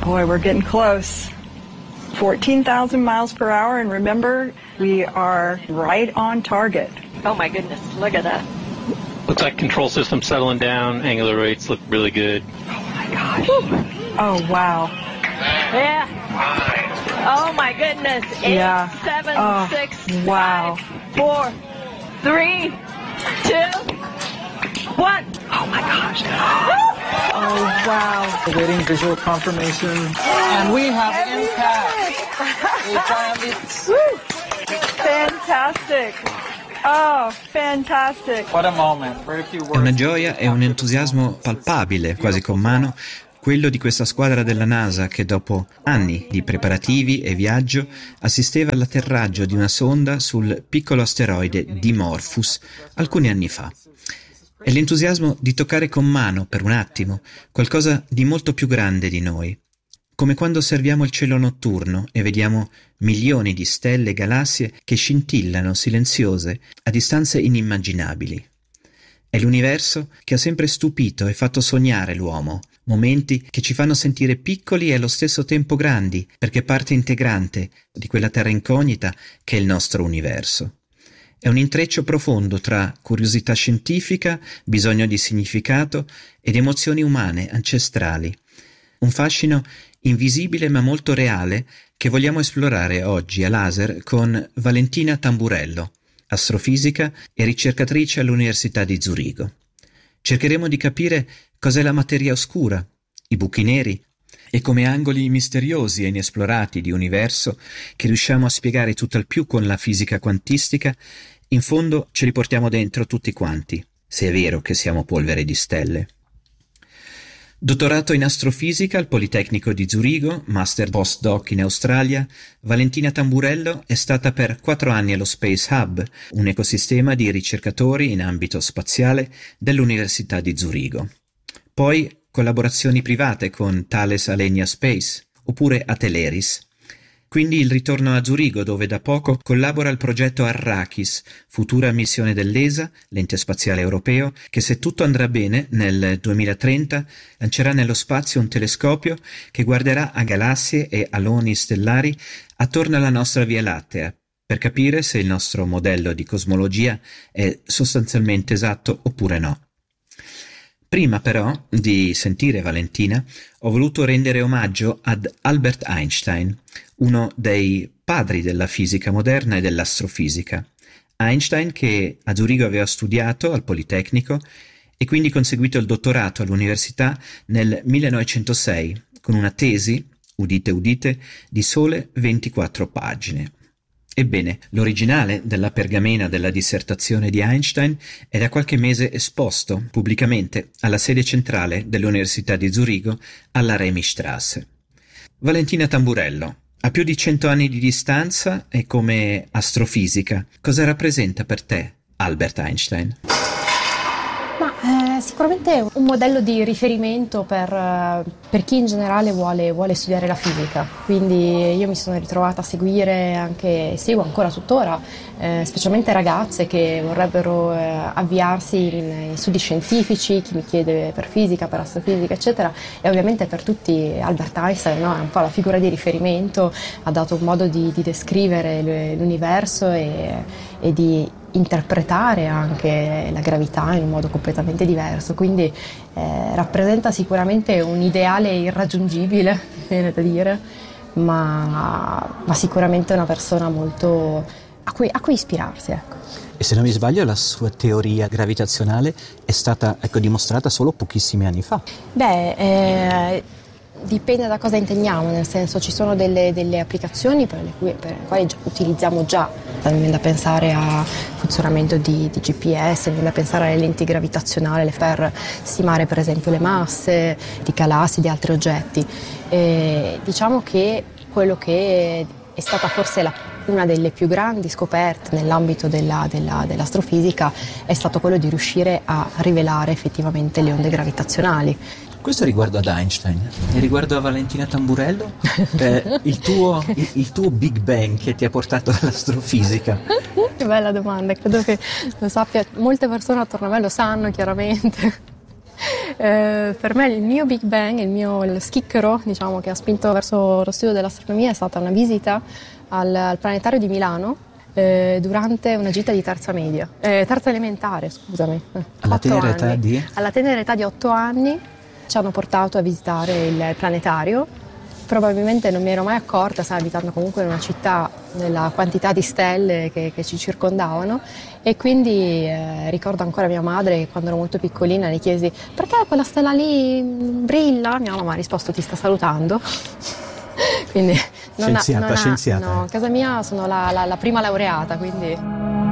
Boy, we're getting close. 14,000 miles per hour, and remember, we are right on target. Oh my goodness, look at that. Looks like control system settling down. Angular rates look really good. Oh my gosh. Oh wow. Yeah. Oh my goodness. 8, 7, 6, wow. 5, 4, 3, 2, 1. Oh my gosh. Oh wow. Awaiting visual confirmation. And we have impact. Fantastic. Oh, fantastic. What a moment. Very few words. È una gioia e un entusiasmo palpabile, quasi con mano, quello di questa squadra della NASA che dopo anni di preparativi e viaggio assisteva all'atterraggio di una sonda sul piccolo asteroide Dimorphos alcuni anni fa. È l'entusiasmo di toccare con mano per un attimo qualcosa di molto più grande di noi, come quando osserviamo il cielo notturno e vediamo milioni di stelle e galassie che scintillano silenziose a distanze inimmaginabili. È l'universo che ha sempre stupito e fatto sognare l'uomo, momenti che ci fanno sentire piccoli e allo stesso tempo grandi, perché parte integrante di quella terra incognita che è il nostro universo. È un intreccio profondo tra curiosità scientifica, bisogno di significato ed emozioni umane, ancestrali. Un fascino invisibile ma molto reale che vogliamo esplorare oggi a laser con Valentina Tamburello, astrofisica e ricercatrice all'Università di Zurigo. Cercheremo di capire cos'è la materia oscura, i buchi neri e come angoli misteriosi e inesplorati di universo che riusciamo a spiegare tutt'al più con la fisica quantistica, in fondo ce li portiamo dentro tutti quanti, se è vero che siamo polvere di stelle. Dottorato in astrofisica al Politecnico di Zurigo, master postdoc in Australia, Valentina Tamburello è stata per 4 anni allo Space Hub, un ecosistema di ricercatori in ambito spaziale dell'Università di Zurigo. Poi collaborazioni private con Thales Alenia Space, oppure Ateleris. Quindi il ritorno a Zurigo, dove da poco collabora al progetto Arrakis, futura missione dell'ESA, l'ente spaziale europeo, che se tutto andrà bene nel 2030 lancerà nello spazio un telescopio che guarderà a galassie e aloni stellari attorno alla nostra Via Lattea, per capire se il nostro modello di cosmologia è sostanzialmente esatto oppure no. Prima però di sentire Valentina, ho voluto rendere omaggio ad Albert Einstein, uno dei padri della fisica moderna e dell'astrofisica. Einstein che a Zurigo aveva studiato al Politecnico e quindi conseguito il dottorato all'università nel 1906 con una tesi, udite udite, di sole 24 pagine. Ebbene, l'originale della pergamena della dissertazione di Einstein è da qualche mese esposto pubblicamente alla sede centrale dell'Università di Zurigo alla Remistrasse. Valentina Tamburello, a più di 100 anni di distanza e come astrofisica, cosa rappresenta per te Albert Einstein? Sicuramente un modello di riferimento per chi in generale vuole studiare la fisica, quindi io mi sono ritrovata a seguo ancora tuttora, specialmente ragazze che vorrebbero avviarsi in studi scientifici, chi mi chiede per fisica, per astrofisica eccetera, e ovviamente per tutti Albert Einstein, no? È un po' la figura di riferimento, ha dato un modo di descrivere l'universo e di interpretare anche la gravità in un modo completamente diverso, quindi rappresenta sicuramente un ideale irraggiungibile, viene da dire, ma sicuramente una persona molto a cui ispirarsi, ecco. E se non mi sbaglio la sua teoria gravitazionale è stata dimostrata solo pochissimi anni fa. Dipende da cosa intendiamo, nel senso ci sono delle applicazioni per le quali utilizziamo già, mi viene da pensare a funzionamento di GPS, mi viene da pensare alle lenti gravitazionali per stimare per esempio le masse di galassie, di altri oggetti. Diciamo che quello che è stata forse una delle più grandi scoperte nell'ambito dell'astrofisica è stato quello di riuscire a rivelare effettivamente le onde gravitazionali. Questo riguardo ad Einstein e riguardo a Valentina Tamburello, il tuo Big Bang che ti ha portato all'astrofisica. Che bella domanda, credo che lo sappia, molte persone attorno a me lo sanno chiaramente. Per me il mio Big Bang, il schicchero, diciamo, che ha spinto verso lo studio dell'astronomia è stata una visita al planetario di Milano durante una gita di terza elementare, scusami. Alla tenera età di? Alla tenera età di 8 anni ci hanno portato a visitare il planetario. Probabilmente non mi ero mai accorta, sai, abitando comunque in una città, della quantità di stelle che ci circondavano, e quindi ricordo ancora mia madre che quando ero molto piccolina le chiesi: perché quella stella lì brilla? Mia mamma ha risposto: ti sta salutando. Quindi Scienziata. No, a casa mia sono la prima laureata, quindi...